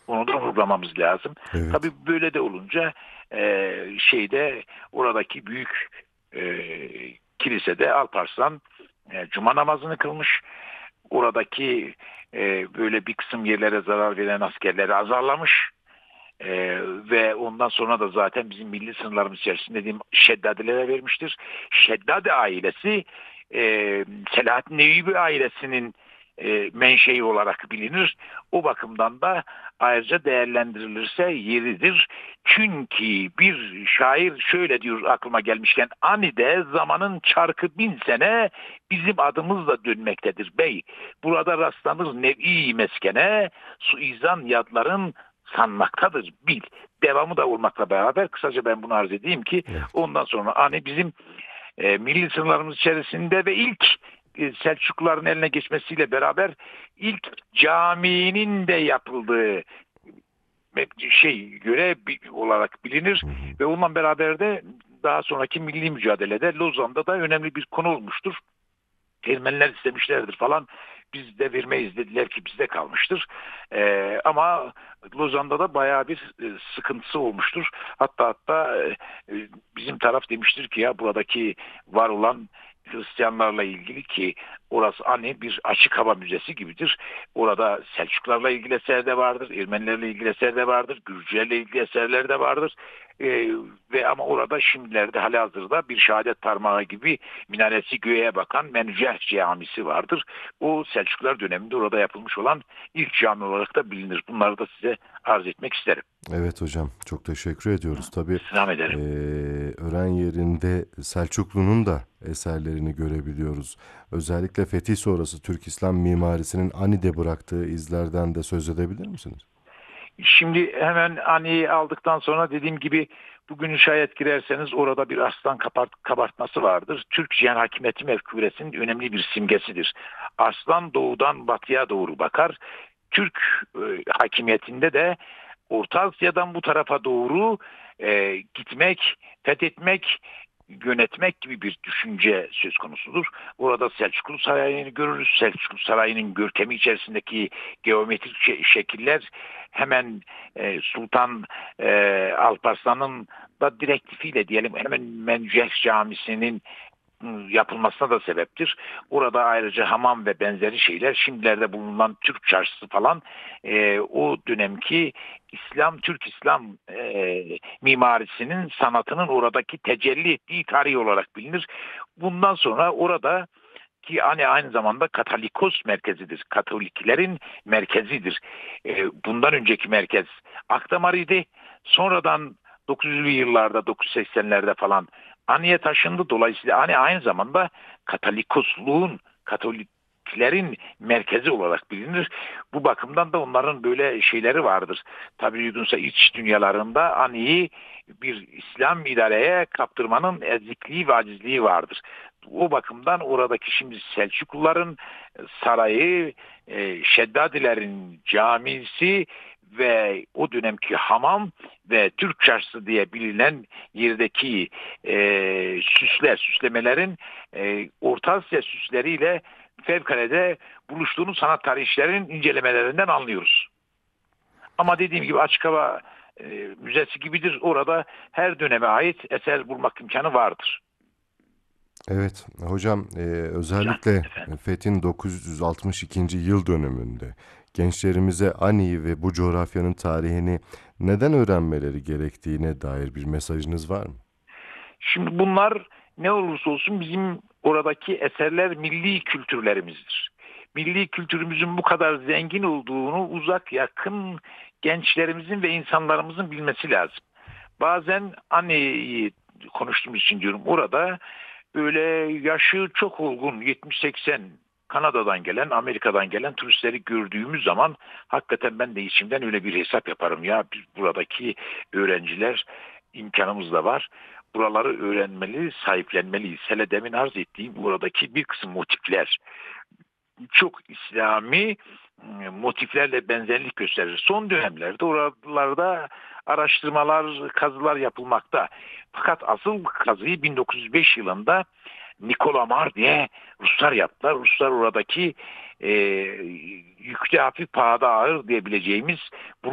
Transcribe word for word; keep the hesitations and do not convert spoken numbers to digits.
Onu da vurgulamamız lazım. Evet. Tabii böyle de olunca e, şeyde oradaki büyük e, kilisede Alparslan e, cuma namazını kılmış. Oradaki e, böyle bir kısım yerlere zarar veren askerleri azarlamış. E, ve ondan sonra da zaten bizim milli sınırlarımız içerisinde dediğim Şeddadilere vermiştir. Şeddadi ailesi e, Selahattin Eyyubi ailesinin e, menşei olarak bilinir. O bakımdan da ayrıca değerlendirilirse yeridir. Çünkü bir şair şöyle diyor aklıma gelmişken: Anide zamanın çarkı bin sene bizim adımızla dönmektedir bey. Burada rastlanır nev'i meskene suizan yadların sanmaktadır bil. Devamı da olmakla beraber kısaca ben bunu arz edeyim ki Evet. ondan sonra hani bizim e, milli sınırlarımız içerisinde ve ilk e, Selçukluların eline geçmesiyle beraber ilk caminin de yapıldığı şey göre olarak bilinir Hı hı. ve onunla beraber de daha sonraki milli mücadelede Lozan'da da önemli bir konu olmuştur. Ermeniler istemişlerdir falan. Biz de vermeyiz dediler ki bizde kalmıştır. Ee, ama Lozan'da da bayağı bir e, sıkıntısı olmuştur. Hatta hatta e, e, bizim taraf demiştir ki ya buradaki var olan Hristiyanlarla ilgili ki orası hani bir açık hava müzesi gibidir. Orada Selçuklarla ilgili eser de vardır, Ermenilerle ilgili eser de vardır, Gürcülerle ilgili eserler de vardır. Ee, ve ama orada şimdilerde halihazırda bir şehadet parmağı gibi minaresi göğe bakan Menceh Camisi vardır. O Selçuklular döneminde orada yapılmış olan ilk cami olarak da bilinir. Bunları da size arz etmek isterim. Evet hocam, çok teşekkür ediyoruz. Tabii Selam eee ederim. öğren yerinde Selçuklu'nun da eserlerini görebiliyoruz. Özellikle fetih sonrası Türk İslam mimarisinin anide bıraktığı izlerden de söz edebilir misiniz? Şimdi hemen Ani'yi aldıktan sonra dediğim gibi bugün şayet girerseniz orada bir aslan kabart kabartması vardır. Türk Cihan Hakimiyeti Mefkuresinin önemli bir simgesidir. Aslan doğudan batıya doğru bakar. Türk e, hakimiyetinde de Orta Asya'dan bu tarafa doğru e, gitmek, fethetmek, yönetmek gibi bir düşünce söz konusudur. Orada Selçuklu Sarayı'nı görürüz. Selçuklu Sarayı'nın görkemi içerisindeki geometrik şekiller hemen e, Sultan e, Alparslan'ın da direktifiyle diyelim hemen Menceh Camisi'nin yapılmasına da sebeptir. Orada ayrıca hamam ve benzeri şeyler şimdilerde bulunan Türk çarşısı falan e, o dönemki İslam, Türk İslam e, mimarisinin sanatının oradaki tecelli ettiği tarih olarak bilinir. Bundan sonra orada ki hani aynı zamanda Katolikos merkezidir. Katoliklerin merkezidir. E, bundan önceki merkez Akdamar'ydı. Sonradan dokuz yüzlü yıllarda dokuz yüz seksenlerde falan Ani'ye taşındı. Dolayısıyla Ani aynı zamanda Katolikosluğun, Katoliklerin merkezi olarak bilinir. Bu bakımdan da onların böyle şeyleri vardır. Tabii uygunsa iç dünyalarında Ani'yi bir İslam idareye kaptırmanın ezikliği ve acizliği vardır. O bakımdan oradaki şimdi Selçukluların sarayı, e, Şeddadilerin camisi ve o dönemki hamam ve Türk çarşısı diye bilinen yerdeki e, süsler, süslemelerin e, Orta Asya süsleriyle fevkalade buluştuğunu sanat tarihçilerin incelemelerinden anlıyoruz. Ama dediğim gibi açık hava e, müzesi gibidir. Orada her döneme ait eser bulmak imkanı vardır. Evet hocam, eee, Can özellikle efendim. Fethin dokuz yüz altmış ikinci yıl dönümünde gençlerimize Ani'yi ve bu coğrafyanın tarihini neden öğrenmeleri gerektiğine dair bir mesajınız var mı? Şimdi bunlar ne olursa olsun bizim oradaki eserler milli kültürlerimizdir. Milli kültürümüzün bu kadar zengin olduğunu uzak yakın gençlerimizin ve insanlarımızın bilmesi lazım. Bazen anneyi konuştuğumuz için diyorum orada böyle yaşı çok olgun yetmiş seksen Kanada'dan gelen, Amerika'dan gelen turistleri gördüğümüz zaman hakikaten ben de içimden öyle bir hesap yaparım. Ya biz buradaki öğrenciler imkanımız da var. Buraları öğrenmeli, sahiplenmeliyiz. Hele demin arz ettiğim buradaki bir kısım motifler çok İslami e, motiflerle benzerlik gösterir. Son dönemlerde oralarda araştırmalar, kazılar yapılmakta. Fakat asıl kazıyı bin dokuz yüz beş yılında Nikola Mar diye Ruslar yaptılar. Ruslar oradaki e, yükte hafif pahada ağır diyebileceğimiz